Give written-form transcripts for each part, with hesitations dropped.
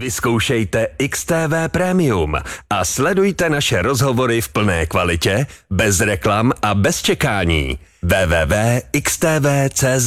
Vyzkoušejte XTV Premium a sledujte naše rozhovory v plné kvalitě, bez reklam a bez čekání. www.xtv.cz.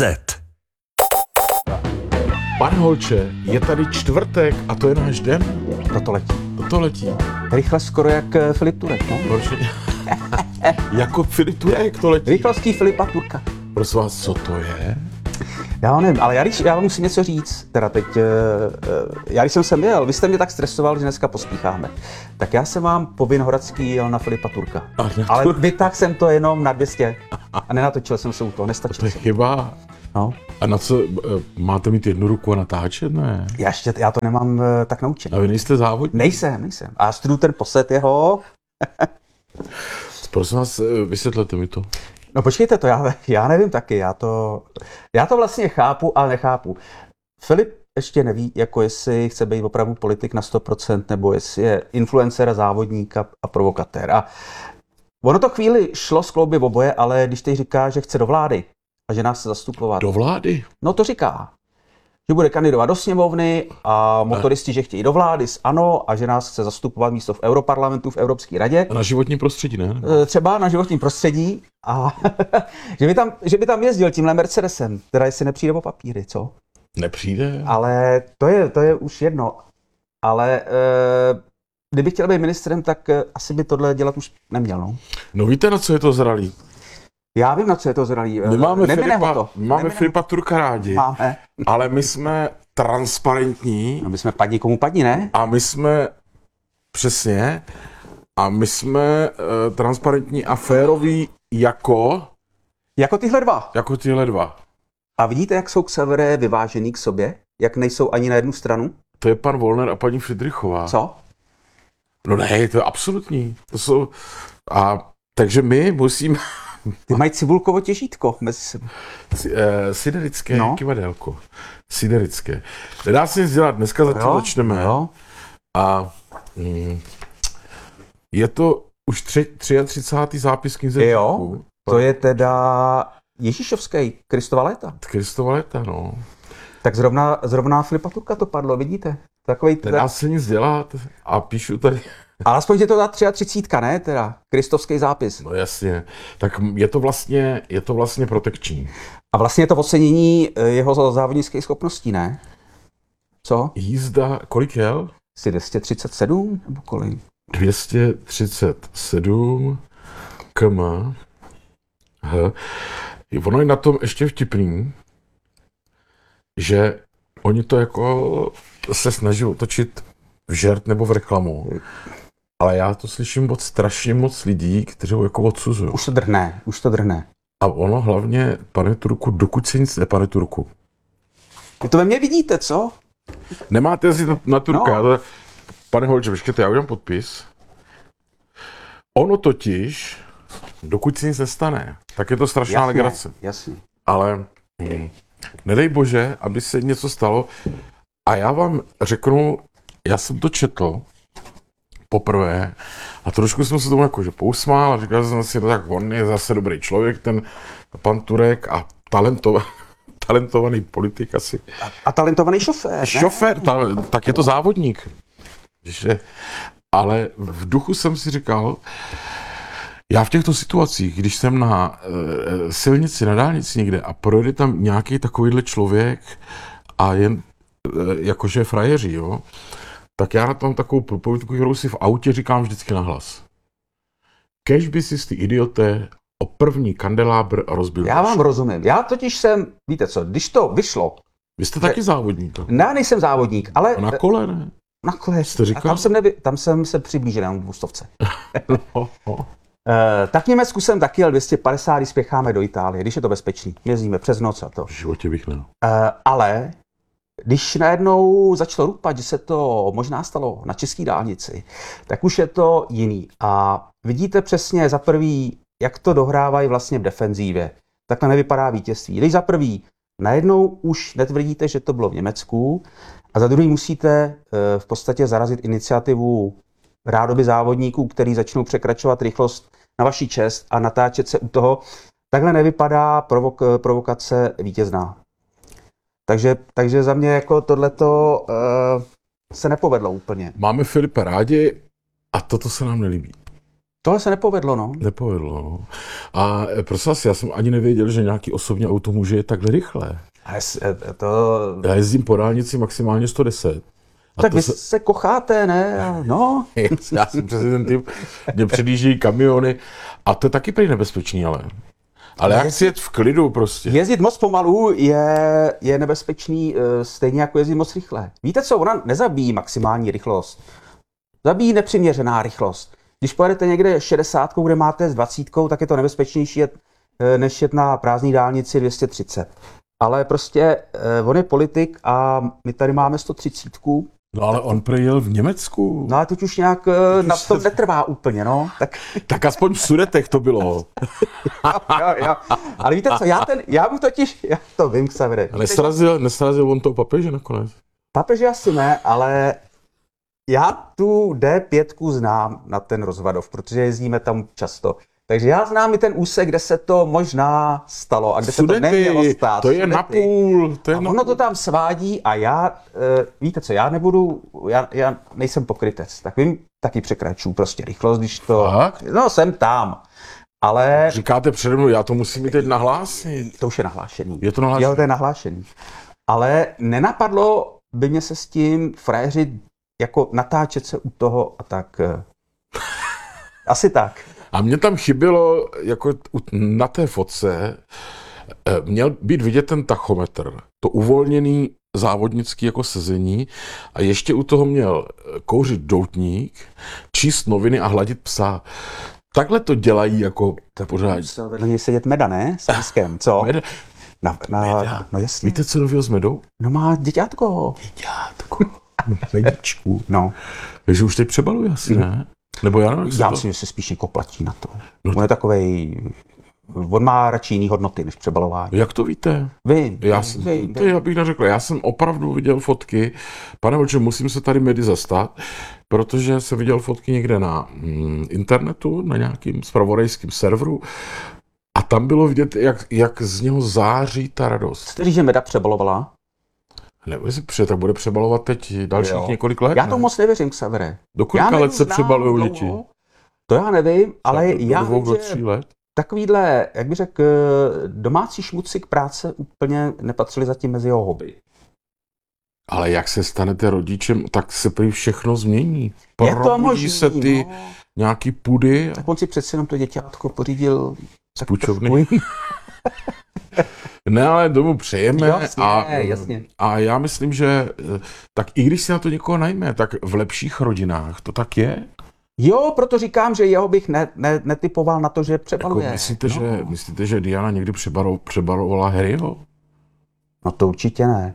Pane Holče, je tady čtvrtek a to je náš den. Toto letí. Rychle skoro jak Filip Turek, no? Jako Filip Turek to letí. Rychlostí Filipa Turka. Prosím vás, co to je? Já nevím, ale já vám musím něco říct, teda teď, já když jsem sem jel, vy jste mě tak stresoval, že dneska pospícháme, tak já jsem vám po Vinohradský jel na Filipa Turka, ale vytáhl jsem to jenom na 200 a nenatočil jsem se u toho, nestačil To je jsem. chyba. No. A na co, máte mít jednu ruku a natáčet, ne? Já to nemám tak naučený. A vy nejste závodník? Nejsem. A studuju ten posed jeho. Prosím vás, vysvětlete mi to. No počkejte to, já nevím taky, já to vlastně chápu, ale nechápu. Filip ještě neví, jako jestli chce být opravdu politik na 100%, nebo jestli je influencer, závodník a provokatér. A ono to chvíli šlo skloubit oboje, ale když teď říká, že chce do vlády a že nás chce zastupovat. Do vlády? No to říká. Že bude kandidovat do sněmovny a motoristi, že chtějí do vlády s ANO a že nás chce zastupovat místo v Europarlamentu, v Evropské radě. A na životní prostředí, ne? Třeba na životním prostředí a že by tam jezdil tímhle Mercedesem, teda jestli nepřijde o papíry, co? Nepřijde? Ale to je už jedno. Ale kdyby chtěl být ministrem, tak asi by tohle dělat už neměl, no. No víte, na co je to zralý? Já vím, na co je to zralý. My máme Filipa Turka rádi, Máme. ale my jsme transparentní. No my jsme padni komu padni, ne? A my jsme, přesně, transparentní a féroví jako Jako tyhle dva. A vidíte, jak jsou Xaveré vyvážený k sobě? Jak nejsou ani na jednu stranu? To je pan Wollner a paní Friedrichová. Co? No ne, to je absolutní. To jsou, takže my musíme... Ty mají cibulkovo těžítko mezi sebou. Siderické kivadélko. Siderické. Nedá se nic dělat, dneska začneme. Jo. A je to už 33. zápis knize. Jo, to je teda Ježíšovský, Kristova léta. Kristova léta, no. Tak zrovna Filipa Turka to padlo, vidíte? Takovej Nedá se nic dělat a píšu tady. Ale aspoň je to ta 33, ne? Teda kristovský zápis. No jasně. Tak je to vlastně protekční. A vlastně je to ocenění jeho závodnických schopností, ne? Co? Jízda, kolik jel? Asi 237 nebo kolik? 237 km. Ono je na tom ještě vtipný, že oni to jako se snaží otočit v žert nebo v reklamu. Ale já to slyším od strašně moc lidí, kteří ho jako odsuzují. Už to drhne. A ono hlavně, pane Turku, dokud se nic pane Turku. Vy to ve mně vidíte, co? Nemáte si na Turka. No. Pane Holče, počkejte, já udělám podpis. Ono totiž, dokud se nic nestane, tak je to strašná legrace. Jasně. Ale nedej bože, aby se něco stalo. A já vám řeknu, já jsem to četl poprvé a trošku jsem se tomu jakože pousmál a říkal jsem si, tak on je zase dobrý člověk, ten pan Turek a talentovaný politik asi. A talentovaný šofér. Šofér, tak je to závodník. Ale v duchu jsem si říkal, já v těchto situacích, když jsem na silnici, na dálnici někde a projde tam nějaký takovýhle člověk a jen jakože frajeří, jo, tak já na tom takovou propovědku, kterou si v autě říkám vždycky nahlas. Kež by si ty idioté o první kandelábr rozbil. Já vám rozumím. Já totiž jsem, víte co, když to vyšlo. Vy jste taky závodník. Já nejsem závodník, ale... A na kole, ne? Na kole. Jste říkal? Tam jsem se přiblížil na 200. Tak v Německu jsem taky jel 250, když spěcháme do Itálie, když je to bezpečný. Jezdíme přes noc a to. V životě bych ne. Ale když najednou začalo rupat, že se to možná stalo na české dálnici, tak už je to jiný. A vidíte přesně za prvý, jak to dohrávají vlastně v defenzívě. Takhle nevypadá vítězství. Když za prvý najednou už netvrdíte, že to bylo v Německu, a za druhý musíte v podstatě zarazit iniciativu rádoby závodníků, který začnou překračovat rychlost na vaši čest a natáčet se u toho. Takhle nevypadá provokace vítězná. Takže za mě jako tohleto se nepovedlo úplně. Máme Filipa rádi a toto se nám nelíbí. Tohle se nepovedlo, no. Nepovedlo, no. A prosím vás, já jsem ani nevěděl, že nějaký osobní auto může jet takhle rychle. Ale to... Já jezdím po dálnici maximálně 110. A Tak to vy se kocháte, ne? No. Já jsem přesně ten typ, mě předjíždějí kamiony a to je taky prý nebezpečný, ale. Ale jak si jet v klidu prostě. Jezdit moc pomalu je nebezpečný, stejně jako jezdit moc rychle. Víte co, ona nezabíjí maximální rychlost. Zabíjí nepřiměřená rychlost. Když pojedete někde 60, kde máte s 20, tak je to nebezpečnější než jet na prázdné dálnici 230. Ale prostě on je politik a my tady máme 130. No ale on projel v Německu. No ale teď už nějak na tom netrvá úplně, no. Tak aspoň v Sudetech to bylo. Jo. Ale víte co, já to vím, Xavere. A nesrazil on toho papeže nakonec. Papeže asi ne, ale já tu D5 znám na ten Rozvadov, protože jezdíme tam často. Takže já znám i ten úsek, kde se to možná stalo a kde Sudety, se to nemělo stát. to je napůl. A ono to tam svádí a já, víte co, já nejsem pokrytec, tak vím, taky překračuju prostě rychlost, když to, Fakt? no jsem tam, ale Říkáte přede mnou, já to musím mít teď nahlásit. to už je nahlášený. Je to nahlášený? Jo, to je nahlášený. Ale nenapadlo by mě se s tím frajeři jako natáčet se u toho a tak. Asi tak. A mně tam chybělo, jako na té fotce, měl být vidět ten tachometr, to uvolněný závodnický jako sezení a ještě u toho měl kouřit doutník, číst noviny a hladit psa. Takhle to dělají jako pořád. Musel vedle něj sedět Meda, ne? S Liskem, co? Meda. Meda. No jasně. Víte, co nového s Medou? No má děťátko. Medičku. No. Takže už teď přebaluje asi, ne? Nebo já nevím, jak se Já to... myslím, že se spíš někoho platí na to. No On je takovej... On má radši jiný hodnoty než přebalování. Jak to víte? Vím. Já bych neřekl, já jsem opravdu viděl fotky, pane Vlče, musím se tady Medy zastat, protože jsem viděl fotky někde na internetu, na nějakým zpravodajským serveru a tam bylo vidět, jak z něho září ta radost. Chcete říct, že Meda přebalovala? Nebo jestli tak bude přebalovat teď dalších několik let? Já to moc nevěřím, Xavere. Do kolika let se přebalují děti? To já nevím, ale já do 2 vím, do že 3 let? takovýhle, jak bych řekl, domácí šmuci k práce úplně nepatřili zatím mezi jeho hobby. Ale jak se stanete rodičem, tak se prý všechno změní. Je to Probudí možný, se ty no. nějaký pudy Tak on si přece jenom to děťátko pořídil z půjčovny. Ne, ale domů přejeme jasně. A já myslím, že tak i když si na to někoho najme, tak v lepších rodinách to tak je. Jo, proto říkám, že jeho bych netypoval na to, že přebaluje. Jako myslíte, že Diana někdy přebalovala Harryho? No to určitě ne.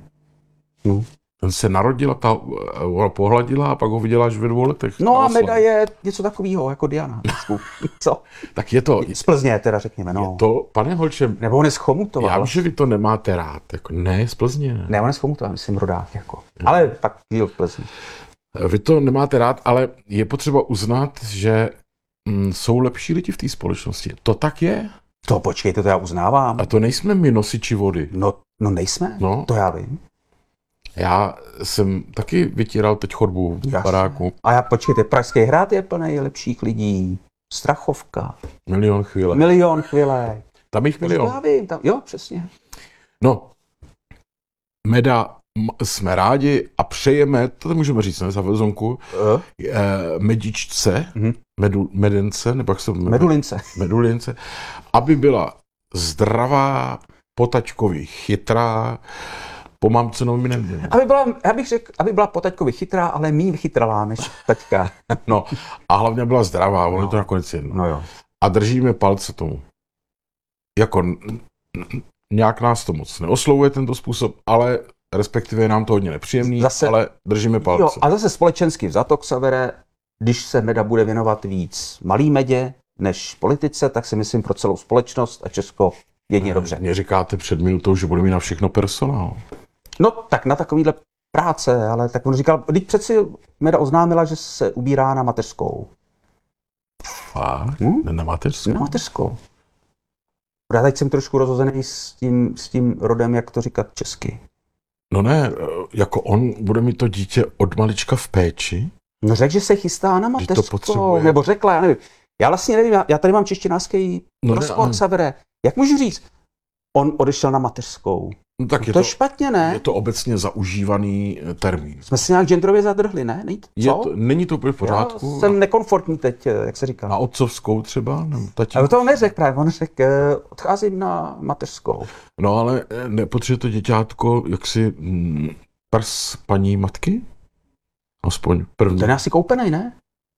Ten se narodila, ona pohladila a pak ho viděla až ve 2 letech. No a Meda je něco takového, jako Diana. Co? Tak je to... Z Plzně teda řekněme, no. To, pane Holče, Nebo on je z Chomutova. já vím, že vy to nemáte rád. Jako, ne, z Plzně. Ne, on je z Chomutova, myslím rodák, jako. Ale pak žil v Plzni. Vy to nemáte rád, ale je potřeba uznat, že jsou lepší lidi v té společnosti. To tak je. To počkejte, to já uznávám. A to nejsme my nosiči vody. No nejsme, No. To já vím. Já jsem taky vytíral teď chodbu v Jasně. baráku. A já počkejte, Pražský hrad je plný lepších lidí. Strachovka. 1 milion chvíle. Milion chvíle. Tam jich milion. Já vím, tam, jo, přesně. No, Meda, jsme rádi a přejeme, to můžeme říct, ne, za vezonku, medičce, medence, nebo jak se medulince, aby byla zdravá, potačkově chytrá, po mamce nominem. Já bych řekl, aby byla po taťkovi chytrá, ale míň chytralá než taťka. No, a hlavně byla zdravá, ono je to nakonec jedno. No jo. A držíme palce tomu. Jako nějak nás to moc neoslovuje tento způsob, ale respektive je nám to hodně nepříjemný, ale držíme palce. Jo, a zase společensky vzato, Xavere, když se Meda bude věnovat víc malý Medě než politice, tak si myslím pro celou společnost a Česko jedně dobře. Mě říkáte před minutou, že bude mít na všechno personál. No tak na takovýhle práce, ale tak on říkal, teď přeci Meda oznámila, že se ubírá na mateřskou. Fakt? Na mateřskou? Na mateřskou. Já teď jsem trošku rozhozený s tím rodem, jak to říkat česky. No ne, jako on bude mít to dítě od malička v péči. No řekl, že se chystá na to mateřskou, potřebuje. nebo řekla, já nevím. Já vlastně nevím, já tady mám češtinářský rozpor, Xavere. Jak můžu říct? On odešel na mateřskou. No tak To je špatně, ne? je to obecně zaužívaný termín. Jsme si nějak genderově zadrhli, ne? Není to úplně v pořádku. Já jsem nekomfortní teď, jak se říká. Na otcovskou třeba? Nebo Ale to on neřekl právě, on řekl, odcházím na mateřskou. No ale nepotřebuje to děťátko jaksi prs paní matky? Aspoň první. Ten je asi koupený, ne?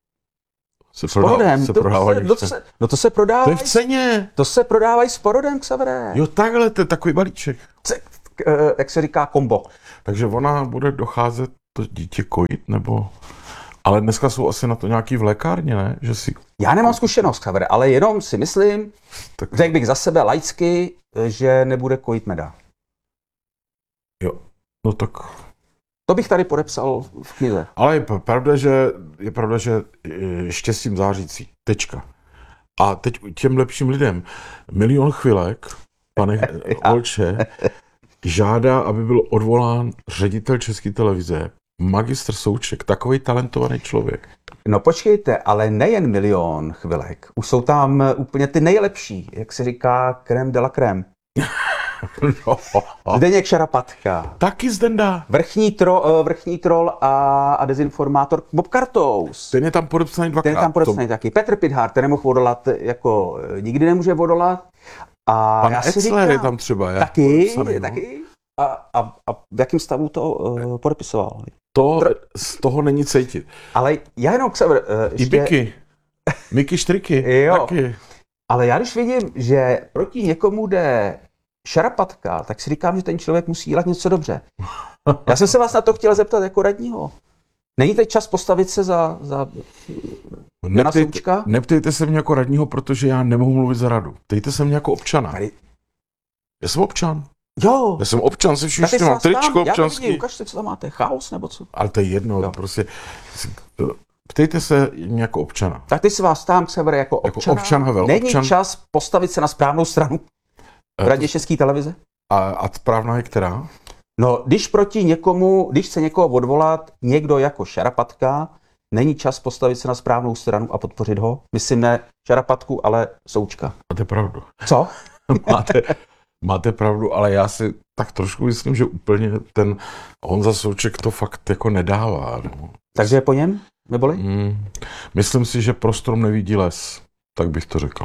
Se S porodem. prodávají. To se prodává. To je v ceně. To se prodávají s porodem, Xavere. Jo, takhle, to je takový balíček. Jak se říká, kombo. Takže ona bude docházet to dítě kojit, nebo... Ale dneska jsou asi na to nějaký v lékárně, ne? Že si... Já nemám zkušenost, Xavere, ale jenom si myslím, Tak... řekl bych za sebe laicky, že nebude kojit meda. Jo, no tak... To bych tady podepsal v knize. Ale je pravda, že štěstím zářící. Tečka. A teď těm lepším lidem. Milion chvilek, pane Holče, žádá, aby byl odvolán ředitel České televize, magistr Souček, takový talentovaný člověk. No počkejte, ale nejen milion chvilek. Už jsou tam úplně ty nejlepší, jak se říká, crème de la crème. No. Zdeněk Šarapatka. Taky Zdenda. Vrchní troll a dezinformátor Bob Kartous. Ten je tam podepsaný dvakrát. Ten je tam podepsaný taky. Petr Pithart, ten nemohl odolat, jako nikdy nemůže odolat. A Pan já si Etzler říkám, je tam třeba. Taky. No. A v jakém stavu to podepisoval? Z toho není cítit. Ale já jenom I Biky. Miky Štriky. Jo. Taky. Ale já když vidím, že proti někomu jde Šarapatka, tak si říkám, že ten člověk musí dělat něco dobře. Já jsem se vás na to chtěl zeptat jako radního. Není teď čas postavit se za Jana Součka? Neptejte se mě jako radního, protože já nemohu mluvit za radu. Ptejte se mě jako občana. Já jsem občan. Jo. Já jsem občan, se všichni mám tričko občanský. Já ukažte, co tam máte. Chaos nebo co? Ale to je jedno, prostě. Ptejte se mě jako občana. Tak teď se vás ptám, Xavere, jako občana. Havel. Není čas postavit se na správnou stranu v Radě České televize? A správná je která? No, když chce někoho odvolat někdo jako Šarapatka, není čas postavit se na správnou stranu a podpořit ho? Myslím ne Šarapatku, ale Součka. Máte pravdu. Co? Máte pravdu, ale já si tak trošku myslím, že úplně ten Honza Souček to fakt jako nedává. No. Takže je po něm? Neboli? Myslím si, že pro strom nevidí les. Tak bych to řekl.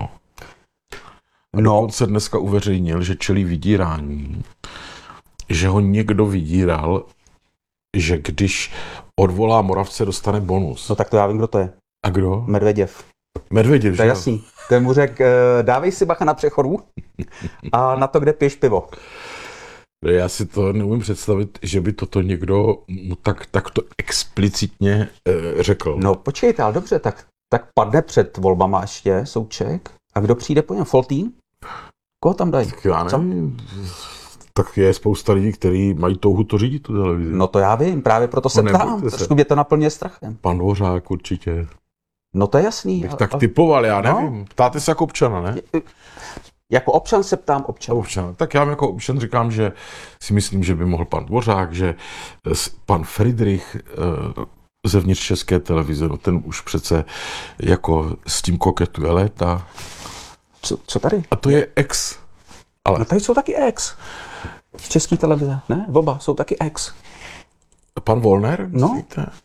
Dokonce dneska uveřejnil, že čelí vydírání, že ho někdo vydíral, že když odvolá Moravce, dostane bonus. No tak to já vím, kdo to je. A kdo? Medveděv. Medveděv, že? To je jasný. Ten mu řekl, dávej si bacha na přechodu a na to, kde piješ pivo. Já si to neumím představit, že by toto někdo mu takto explicitně řekl. No počkejte, ale dobře, tak padne před volbama ještě Souček. A kdo přijde po něm? Foltín? Koho tam dají? Tak já nevím. Tak je spousta lidí, kteří mají touhu to řídit, tu televizi. No to já vím, právě proto se ptám. Trošku mě to naplňuje strachem. Pan Dvořák určitě. No to je jasný. Bych tak typoval, já nevím. Ptáte se jako občana, ne? Jako občan se ptám občana. Tak já jako občan říkám, že si myslím, že by mohl pan Dvořák, že pan Friedrich zevnitř České televize, no ten už přece jako s tím koketuje léta. Co tady? A to je ex. Ale... No tady jsou taky ex. V České televize, ne? Oba jsou taky ex. Pan Volner? No.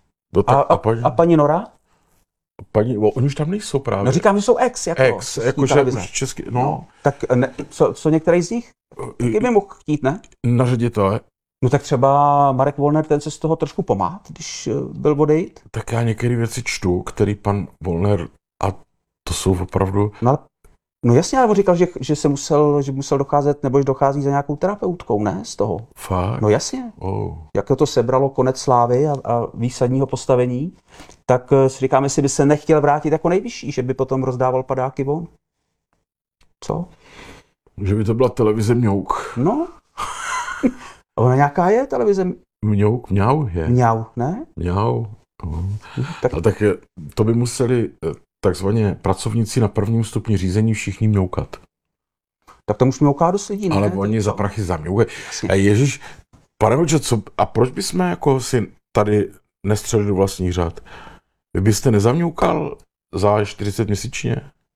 A paní Nora? Oni už tam nejsou právě. No říkám, že jsou ex. Jako že už český, no. Tak ne, co některý z nich? Taky by mohl chtít, ne? Na řadě to je. No tak třeba Marek Volner, ten se z toho trošku pomáhá, když byl odejít. Tak já některé věci čtu, který pan Volner, a to jsou opravdu... No jasně, ale on říkal, že musel docházet, nebo že dochází za nějakou terapeutkou, ne? Z toho. Fakt? No jasně. Jak to sebralo konec slávy a výsadního postavení, tak si říkáme, jestli by se nechtěl vrátit jako nejvyšší, že by potom rozdával padáky von. Co? Že by to byla televize Mňouk. No. Ona nějaká je televize? Mňouk, Mňau je. Mňau, ne? Mňau. Tak to by museli takzvaně pracovníci na prvním stupni řízení všichni mňoukat. Tak to už mňouká dost lidí, ne? Ale oni za prachy zamňoukají. A Ježíš, Pane Hoče, a proč bychom jako si tady nestřelili do vlastních řad? Vy byste nezamňoukal za 40 měsíčně?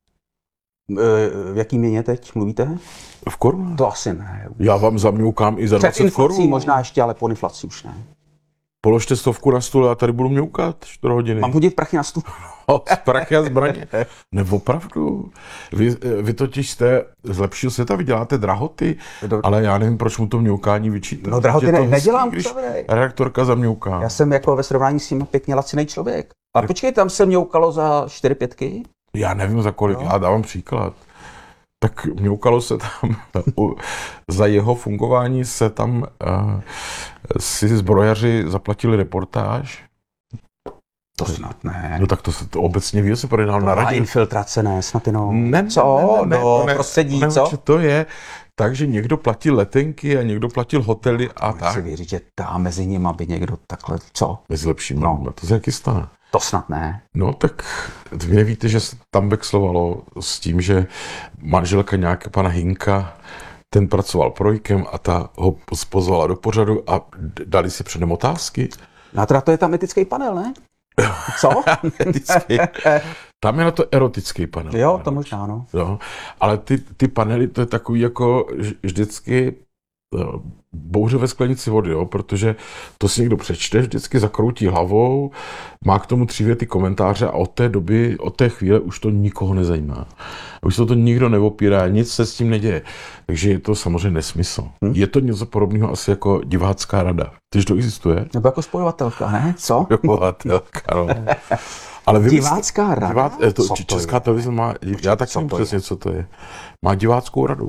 V jaký měně teď mluvíte? V korunách? To asi ne. Já vám zamňoukám i za Před 20 inflací korun. možná ještě, ale po inflaci už ne. Položte 100 na stůl a tady budu mňoukat 4 hodiny. Mám hodit prachy na stůl. Prachy a zbraně. Nebo opravdu. Vy totiž jste z lepšího světa, vy děláte drahoty, ale já nevím, proč mu to mňoukání vyčítat. No drahoty nedělám, když Xavere. redaktorka zamňouká. Já jsem jako ve srovnání s tím pěkně lacinej člověk. A počkej, tam se mňoukalo za 4-5. Já nevím za kolik, já dávám příklad. Tak mňoukalo se tam, za jeho fungování se tam si zbrojaři zaplatili reportáž. To snad ne. No tak to se to obecně ví, se projednal na A radě. infiltrace ne, snad jenom. Ne, Co? ne, Do prostředí, co? To je tak, že někdo platil letenky a někdo platil hotely a Chci tak. věřit, že dá mezi nimi, aby někdo takhle, co? Mezi lepším, No. to se jaký stane. To snad ne. No tak vy nevíte, že se tam vexlovalo s tím, že manželka nějaké pana Hinka, ten pracoval projkem a ta ho pozvala do pořadu a dali si předem otázky. No a teda to je tam etický panel, ne? Co? Etický. Tam je na to erotický panel. Jo, to možná, no. Jo. Ale ty panely, to je takový jako vždycky bouře ve sklenici vody, jo, protože to si někdo přečte, vždycky zakroutí hlavou, má k tomu 3 věty komentáře a od té chvíle už to nikoho nezajímá. Už to nikdo neopírá, nic se s tím neděje. Takže je to samozřejmě nesmysl. Je to něco podobného asi jako divácká rada. Tyž to existuje? Nebo jako spojovatelka, ne? Co? Spojovatelka, no. Ale Divácká rada? Co to Česká je? televize má, já taky Co nevím to přesně, co to je. Má diváckou radu.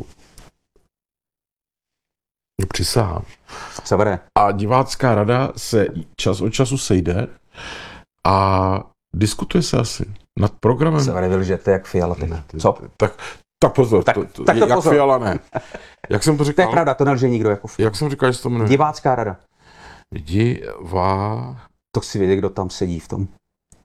Přisahám. Xavere. A divácká rada se čas od času sejde a diskutuje se asi nad programem. Xavere, vy lžete jak Fiala. Co? Tak pozor, Tak to jak pozor. Fiala ne. Jak jsem to To je říkal? pravda, to nelže nikdo jako Fiala. Jak jsem říkal, že se to jmenuje? Divácká rada. Divácká To chci vědět, kdo tam sedí v tom.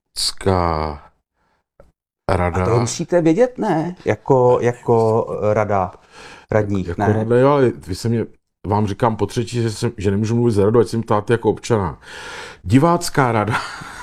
rada. A to musíte vědět, ne? Jako rada radních, Jako ne? rada, jo, ale vám říkám po třetí, že nemůžu mluvit za radu, ať jsem ptáte jako občana. Divácká rada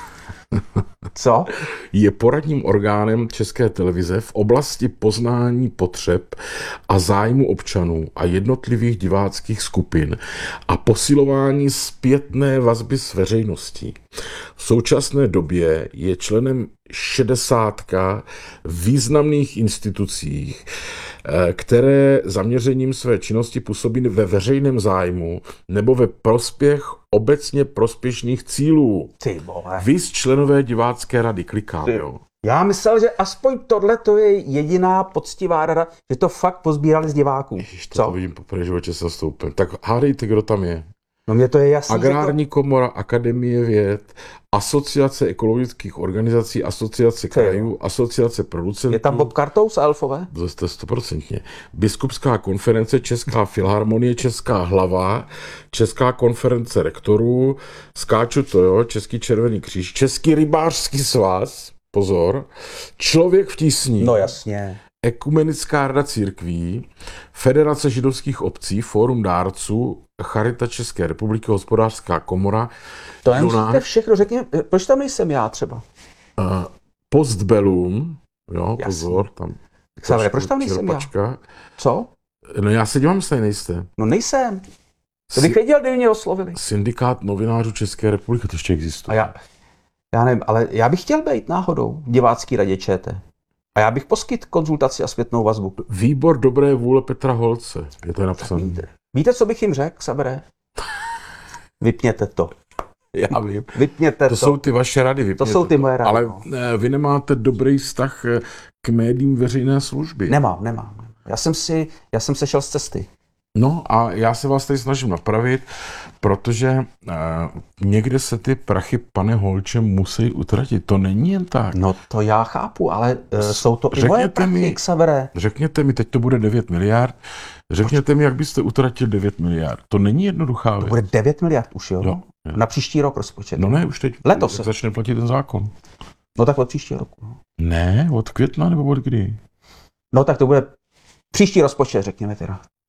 Co? je poradním orgánem České televize v oblasti poznání potřeb a zájmu občanů a jednotlivých diváckých skupin a posilování zpětné vazby s veřejností. V současné době je členem 60 významných institucích, které zaměřením své činnosti působí ve veřejném zájmu nebo ve prospěch obecně prospěšných cílů. Ty vole. Víc členové divácké rady, klikám, jo. Já myslel, že aspoň tohle to je jediná poctivá rada, že to fakt pozbírali z diváků. To Co? vidím poprvé v životě se stoupem. Tak hádejte, kdo tam je. No mně to je jasný. Agrární komora, Akademie věd, Asociace ekologických organizací, Asociace krajů, Asociace producentů. Je tam Bob Kartous a Elfové? To jste 100%. Biskupská konference, Česká filharmonie, Česká hlava, Česká konference rektorů, skáču to, jo, Český červený kříž, Český rybářský svaz, pozor, Člověk v tísni. No jasně. Ekumenická rada církví, Federace židovských obcí, Fórum dárců, Charita České republiky, Hospodářská komora, To nemusíte všechno, řekněme, proč tam nejsem já třeba? Postbellum, jo, Jasný. pozor, tam Xavere, proč tam nejsem já? čerpačka. Co? No já se dívám, jestli nejste. No nejsem. To bych věděl, kdyby mě oslovili. Syndikát novinářů České republiky, to ještě existuje. A já nevím, ale já bych chtěl být náhodou v divácký radě ČT. A já bych poskytl konzultaci a zpětnou vazbu. Výbor dobré vůle Petra Holce, je to napsané. Víte, co bych jim řekl, Xavere? Vypněte to. Já vím. Vypněte to. To jsou ty vaše rady, vypněte To jsou ty moje rady. Ale No. vy nemáte dobrý vztah k médiím veřejné služby. Nemám. Já jsem sešel z cesty. No a já se vás tady snažím napravit, protože někde se ty prachy, pane Holče, musí utratit. To není jen tak. No to já chápu, ale jsou to i moje Řekněte mi- prachy, Xavere. Řekněte mi, teď to bude 9 miliard, řekněte mi, jak byste utratil 9 miliard. To není jednoduchá To věc. bude 9 miliard už, jo? Jo. Na příští rok rozpočet. No ne, už teď Letos. jak začne platit ten zákon. No tak od příštího roku. No. Ne, od května nebo od kdy? No tak to bude příští rozpočet, řekněme teda.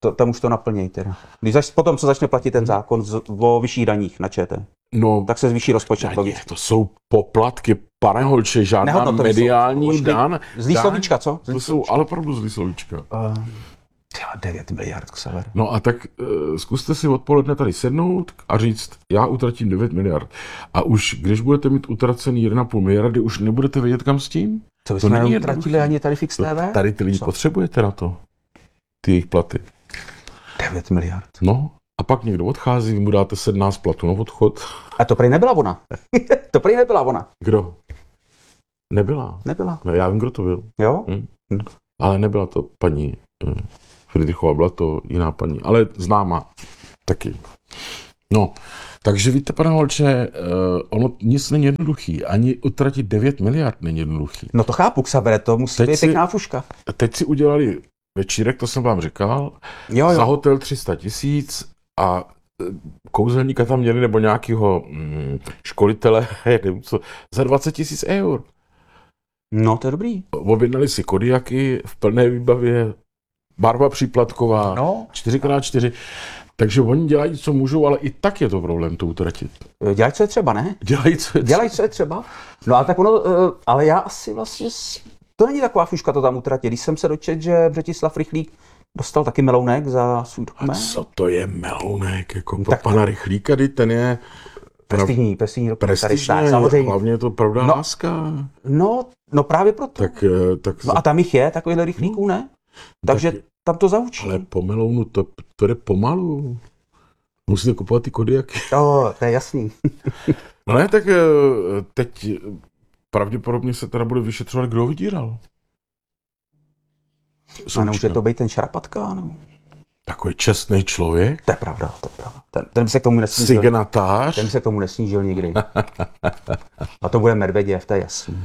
tam už to naplněj teda. Potom, co začne platit ten zákon o vyšších daních na ČT, No, tak se zvýší rozpočet. ne, to jsou poplatky, pane Holče, žádná Nehodnotový mediální jsou. dan. Zlý slovíčka, co? To jsou ale opravdu zlý slovíčka. 9 miliard, Xaver. No a tak zkuste si odpoledne tady sednout a říct, já utratím 9 miliard. A už když budete mít utracený 1,5 miliardy, už nebudete vědět, kam s tím? To bychom neutratili ani tady Fix TV? Tady ty lidi potřebujete na to. Ty jejich platy. 9 miliard. No, a pak někdo odchází, vy mu dáte 17 platů na odchod. A to prý nebyla ona. To prý nebyla ona. Kdo? Nebyla. Nebyla. No, já vím, kdo to byl. Jo? Ale nebyla to paní Friedrichová, byla to jiná paní, ale známá taky. No, takže víte, pane Holče, ono nic není jednoduchý. Ani utratit 9 miliard není jednoduchý. No to chápu, Xavere, to musí být pěkná fuška. Teď si udělali večírek, to jsem vám říkal, za hotel 300 000 a kouzelníka tam měli, nebo nějakého školitele, nevím co, za 20 000 eur. No, to je dobrý. Objednali si kodiaky v plné výbavě, barva příplatková, 4x4. Takže oni dělají, co můžou, ale i tak je to problém to utratit. Dělají, co je třeba, ne? Dělají, co je třeba. No a tak ono, ale já asi vlastně, to není taková fuška to tam utratit. Když jsem se dočetl, že Břetislav Rychlík dostal taky melounek za svůj dokument. A co to je melounek? Jako tak pana Rychlíka, ten je... Prestižní Prestižní, samozřejmě. Hlavně je to pravda láska. No právě proto. Tak no a tam jich je, takovýhle rychlíků, ne? Takže tam to zaučí. Ale po melounu to jde pomalu. Musíte kupovat ty kodiaky. To je jasný. No ne, tak teď pravděpodobně se teda bude vyšetřovat, kdo ho vydíral. A nemůže to být ten Šarapatka, no. Takový čestný člověk. To je pravda. Ten by se k tomu nesnížil. Signatář. Ten by se k tomu nesnížil nikdy. A to bude Medveděv, to je jasný.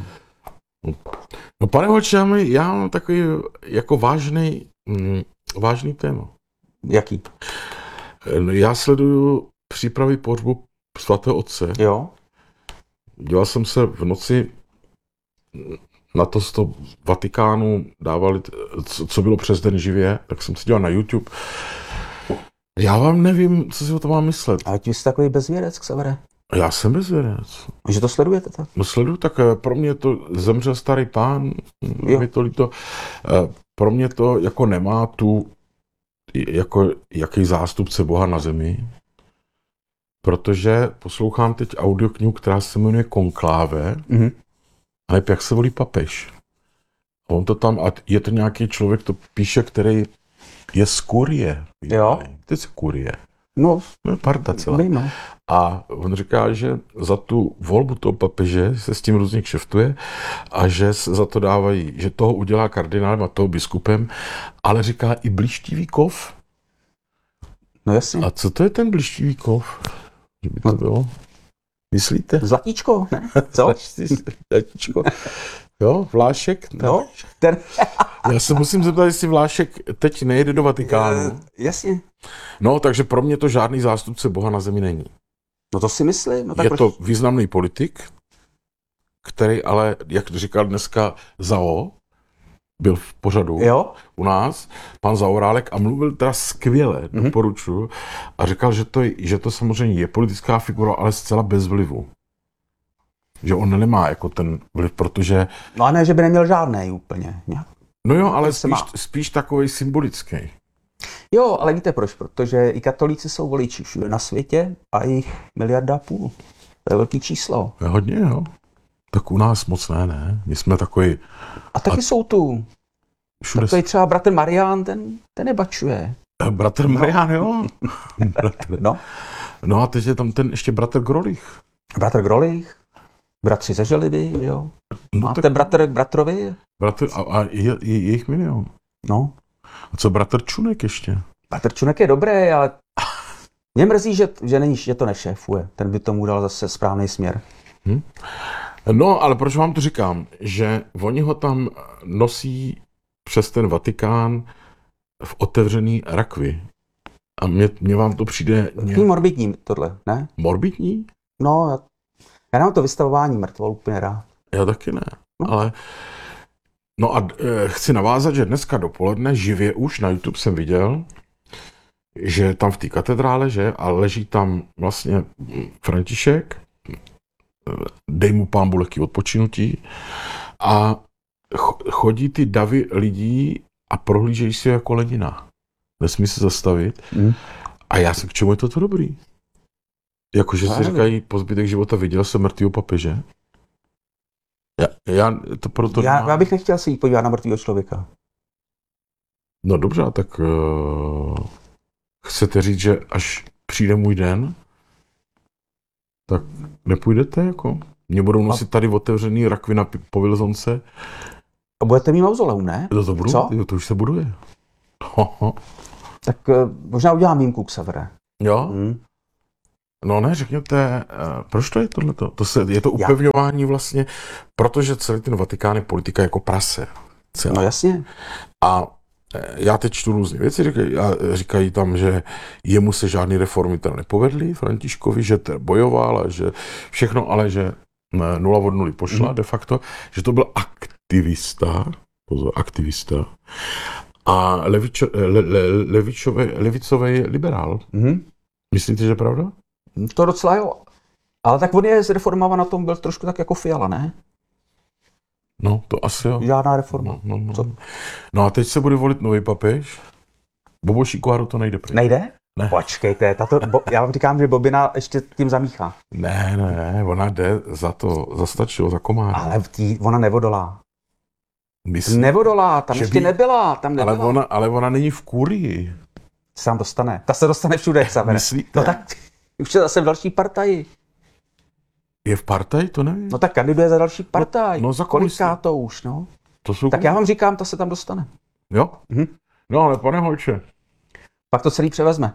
No pane Holče, já mám takový jako vážný téma. Jaký? Já sleduju přípravy pohřbu svatého otce. Jo. Díval jsem se v noci na to z toho Vatikánu, dávali, co bylo přes den živě, tak jsem se díval na YouTube. Já vám nevím, co si o tom mám myslet. Ale ty jsi takový bezvědec, Xavere. Já jsem bezvědec. Že to sledujete tak? No sleduju, tak pro mě to zemřel starý pán, mi to líto. Pro mě to jako nemá tu, jako jaký zástupce Boha na zemi. Protože poslouchám teď audioknihu, která se jmenuje Konkláve. Mm-hmm. Ale jak se volí papež? On to tam, a je to nějaký člověk, to píše, který je z kurie. Jo. Ty jsi kurie. No, parta celá. Vím, no. A on říká, že za tu volbu toho papeže se s tím různě kšeftuje a že se za to dávají, že toho udělá kardinálem a toho biskupem, ale říká i blištivý kov. No jasně. A co to je ten blištivý kov? Že by to bylo? Myslíte? Zlatíčko, ne? Co? Zlatíčko. Jo, Vlášek? No, Já se musím zeptat, jestli Vlášek teď nejede do Vatikánu. Jasně. No, takže pro mě to žádný zástupce Boha na zemi není. No to si myslím. No, je to významný politik, který ale, jak říkal dneska Zao, byl v pořadu u nás, pan Zaorálek, a mluvil teda skvěle, doporučuji, a říkal, že to samozřejmě je politická figura, ale zcela bez vlivu. Že on nemá jako ten vliv, protože... No a ne, že by neměl žádnej úplně. Nějak. No jo, ale spíš takovej symbolický. Jo, ale víte proč? Protože i katolíci jsou voliči všude na světě a jich 1,5 miliardy. To je velký číslo. Je hodně, jo. Tak u nás moc ne. My jsme takový... A taky jsou tu. Všude... Takový třeba bratr Marián, ten nebačuje. Bratr Marián, jo. No a teď je tam ten ještě bratr Grolich. Bratr Grolich. Bratři ze Želiby, jo. No, a ten bratr k bratrovi? A je jich milion. No. A co bratr Čunek ještě? Bratr Čunek je dobrý, ale mě mrzí, že to nešéfuje. Ten by tomu dal zase správný směr. No, ale proč vám to říkám? Že oni ho tam nosí přes ten Vatikán v otevřený rakvi. A mně vám to přijde... Morbidní tohle, ne? Morbidní? No, já nemám to vystavování mrtvol úplně rád. Já taky ne, ale... No a chci navázat, že dneska dopoledne živě už na YouTube jsem viděl, že tam v té katedrále, že, a leží tam vlastně František, dej mu pánbu lehký odpočinutí, a chodí ty davy lidí a prohlížejí si jako Lenina. Nesmí se zastavit. A já se, k čemu je toto dobrý? Jakože si říkají, po zbytek života viděl jsem mrtvýho papeže. Já to proto... Já bych nechtěl se jít podívat na mrtvýho člověka. No dobře, tak chcete říct, že až přijde můj den, tak nepůjdete jako? Mě budou nosit tady otevřený rakvina po Wilsonce. A budete mít mauzoleum, ne? To budu? Co? To už se buduje. Tak možná udělám výjimku, Xavere. Jo? No ne, řekněte, proč to je tohleto? Je to upevňování vlastně, protože celý ten Vatikán je politika jako prase. No jasně. A já teď čtu různé věci, říkají tam, že jemu se žádný reformy tam nepovedly, Františkovi, že to bojoval a že všechno, ale že 0 od 0 pošla de facto, že to byl aktivista a levicový liberál. Myslíte, že je pravda? To docela jo. Ale tak on je zreformovaný na tom, byl trošku tak jako Fiala, ne? No, to asi jo. Žádná reforma. No a teď se bude volit nový papež. Boboší Koáru to nejde. Nejde? Ne. Počkejte, já vám říkám, že Bobina ještě tím zamíchá. Ne, ona jde za stačilo, za komára. Ale ona nevodolá. Myslím, Nevodolá, tam ještě nebyla. Ale ona není v kurii. Se tam dostane. Ta se dostane všude, Xavere. Myslíte? No tak už je zase v další partaji. Je v partaji? To nevím. No tak kandiduje za další partaj. No za koliká to už, no. To jsou Tak já vám říkám, ta se tam dostane. Jo? No ale pane Holče. Pak to celý převezme.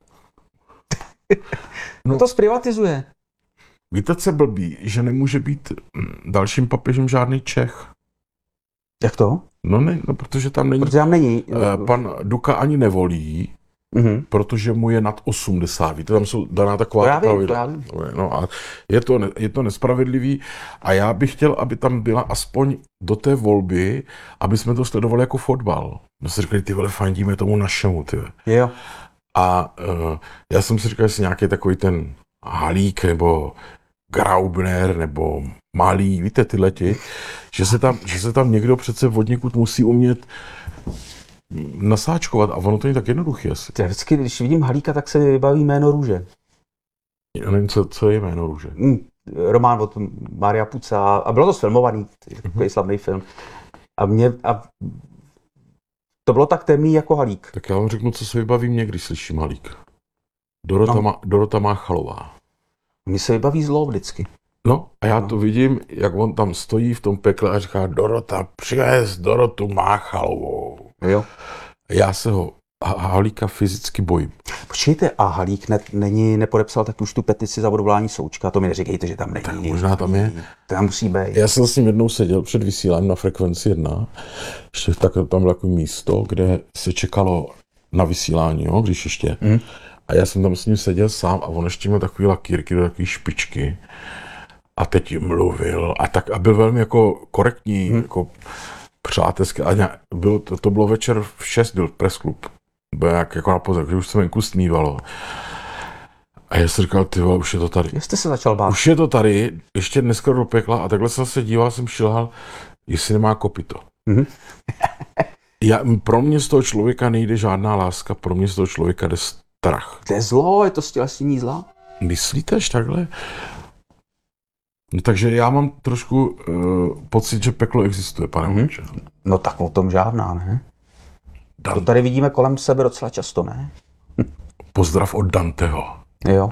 No to zprivatizuje. Víte, co je blbý? Že nemůže být dalším papežem žádný Čech. Jak to? No ne, protože tam není. Protože tam není. Pan Duka ani nevolí, protože mu je nad 80. Víte, tam jsou daná taková pravidla. No a je to nespravedlivý a já bych chtěl, aby tam byla aspoň do té volby, aby jsme to sledovali jako fotbal. My si říkali, ty vole, fandíme tomu našemu, ty. Jo. A já jsem si říkal, jestli nějaký takový ten Halík nebo Graubner nebo Malý, víte, tyhleti, že se tam někdo přece vodníkud musí umět nasáčkovat a ono to není tak jednoduché asi. Vždycky, když vidím Halíka, tak se mi vybaví Jméno růže. Já nevím, co je Jméno růže. Román od Mária Puca a bylo to sfilmovaný, takový slavný film. A to bylo tak temný jako Halík. Tak já vám řeknu, co se vybaví mě, když slyším Halík. Dorota Máchalová. Mně se vybaví zlo vždycky. No a já to vidím, jak on tam stojí v tom pekle a říká, Dorota, přivez Dorotu Máchalovou. Jo. Já se ho Halíka fyzicky bojím. Počkejte, a Halík nepodepsal tak už tu petici za odvolání Součka, to mi neříkejte, že tam není. Tak možná tam je. Tam musí být. Já jsem s ním jednou seděl před vysíláním na Frekvenci 1, ještě tam bylo takové místo, kde se čekalo na vysílání, jo, když ještě. A já jsem tam s ním seděl sám a on ještě měl takový lakýrky do takové špičky. A teď mluvil a byl velmi jako korektní, jako přátelský. A to bylo večer v 6, byl pressklub. Byl jako na pozor, že už se venku stmívalo. A já jsem říkal, ty vole, už je to tady. Jste se začal bát. Už je to tady, ještě dneska do pekla a takhle jsem se díval, jsem šilhal, jestli nemá kopyto. Pro mě z toho člověka nejde žádná láska, pro mě z toho člověka jde strach. To je zlo, je to stělesnění zla? Myslíte až takhle? No, takže já mám trošku pocit, že peklo existuje, pane Holče. No tak o tom žádná, ne? To tady vidíme kolem sebe docela často, ne? Pozdrav od Danteho. Jo.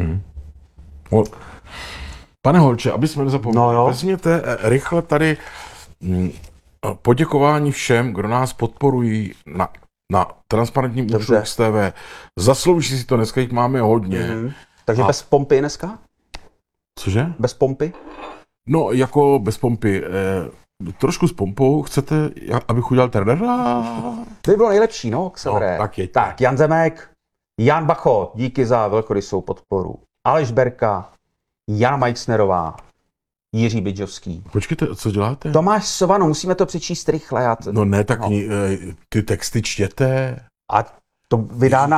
Pane Holče, aby jsme nezapomněli, vezměte rychle tady poděkování všem, kdo nás podporují na transparentním účtu XTV. Zaslouží si to, dneska jich máme hodně. Takže bez pompy dneska? Cože? Bez pompy? No, jako bez pompy. Trošku s pompou. Chcete, abych udělal terdera? To by bylo nejlepší, no, Xavere. Tak, Jan Zemek, Jan Bacho, díky za velkorysou podporu. Aleš Berka, Jana Majksnerová, Jiří Bydžovský. Počkejte, co děláte? Tomáš Sovano, musíme to přečíst rychle. No ne, tak ty texty čtěte. A to vydá na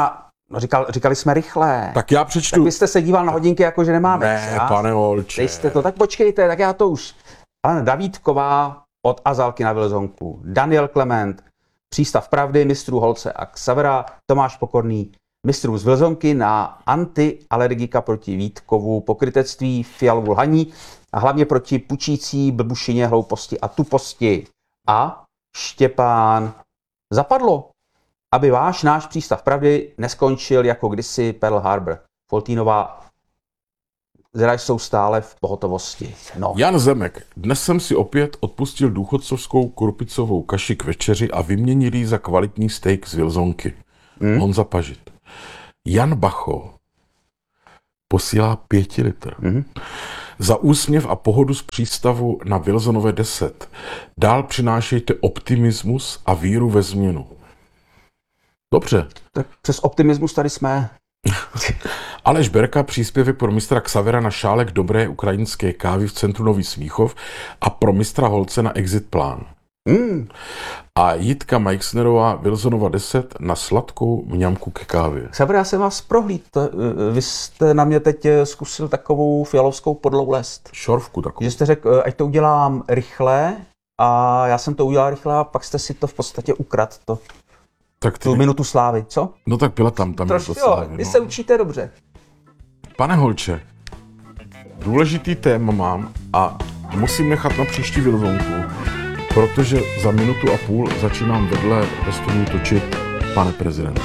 No říkali jsme rychle. Tak já Tak přečtu. vy jste se díval na hodinky, jako že nemáme. Ne, pane Holče. Teď jste to, tak počkejte, tak já to už. Anna Davídková od Azalky na Vilzonku, Daniel Klement, Přístav pravdy, mistrů Holce a Xavera, Tomáš Pokorný, mistrů z Vilzonky na antialergika proti Vítkovu, pokrytectví, Fialovu lhaní a hlavně proti pučící blbušině, hlouposti a tuposti. A Štěpán, zapadlo, aby náš přístav pravdy neskončil jako kdysi Pearl Harbor. Foltínová zraj jsou stále v pohotovosti. No. Jan Zemek. Dnes jsem si opět odpustil důchodcovskou krupicovou kaši k večeři a vyměnil ji za kvalitní steak z Vilzonky. Honza Pažit. Jan Bacho posílá 5 litr. Za úsměv a pohodu z přístavu na Vilzonové 10. Dál přinášejte optimismus a víru ve změnu. Dobře. Tak přes optimismus tady jsme. Aleš Berka příspěvek pro mistra Xavera na šálek dobré ukrajinské kávy v centru Nový Smíchov a pro mistra Holce na exit plán. A Jitka Majksnerová Vilzonova 10 na sladkou mňamku ke kávě. Xaver, já jsem vás prohlíd. Vy jste na mě teď zkusil takovou fialovskou podlou lest. Šorvku takovou. Že jste řekl, ať to udělám rychle a já jsem to udělal rychle a pak jste si to v podstatě ukradl, Tak ty, tu minutu slávy, co? no tak byla tam Trošku to jo, slávy, vy no. se učíte dobře. Pane Holče, důležitý téma mám a musím nechat na příští Vilzonku, protože za 1,5 minuty začínám vedle ve studiu točit, pane prezidente.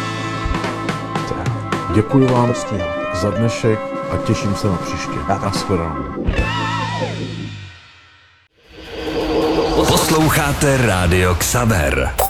Děkuji vám za dnešek a těším se na příště. Nashledanou. Posloucháte Rádio Xaver.